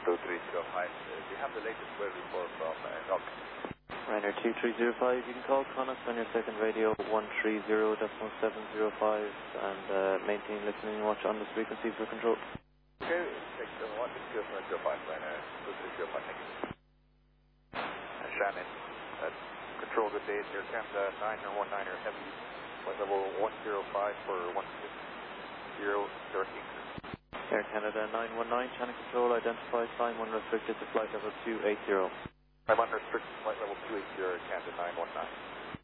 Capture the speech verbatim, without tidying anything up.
two three zero five. Uh, do you have the latest weather report from uh, N O C? Ryanair two three zero five, you can call Connacht on your second radio one three zero point seven zero five and uh, maintain listening watch on this frequency for control. Okay, six seven one six zero seven zero five, Ryanair two three zero five, thank you. Uh, Shannon, uh, control good day, Air Canada nine one nine or heavy, flight level one zero five for one six zero thirteen. Air Canada nine one nine, channel control, identified, sign one restricted to flight level two eight zero. I'm under restricted flight level two eight zero, Canada nine one nine.